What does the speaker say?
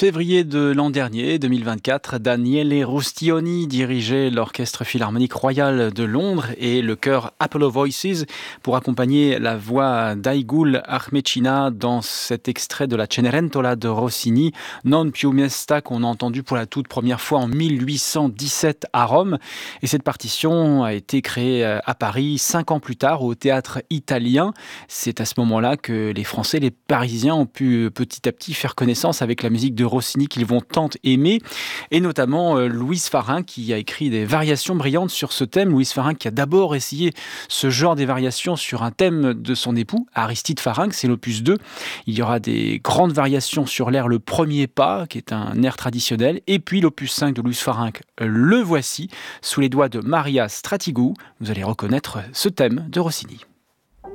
Février de l'an dernier, 2024, Daniele Rustioni dirigeait l'Orchestre Philharmonique Royal de Londres et le chœur Apollo Voices pour accompagner la voix d'Aigul Armecina dans cet extrait de la Cenerentola de Rossini, Non più mesta, qu'on a entendu pour la toute première fois en 1817 à Rome. Et cette partition a été créée à Paris 5 ans plus tard au Théâtre Italien. C'est à ce moment-là que les Français, les Parisiens ont pu petit à petit faire connaissance avec la musique de Rossini qu'ils vont tant aimer, et notamment Louise Farin qui a écrit des variations brillantes sur ce thème. Louise Farin qui a d'abord essayé ce genre des variations sur un thème de son époux, Aristide Farin, c'est l'opus 2. Il y aura des grandes variations sur l'air Le Premier Pas, qui est un air traditionnel, et puis l'opus 5 de Louise Farin, Le Voici, sous les doigts de Maria Stratigou. Vous allez reconnaître ce thème de Rossini.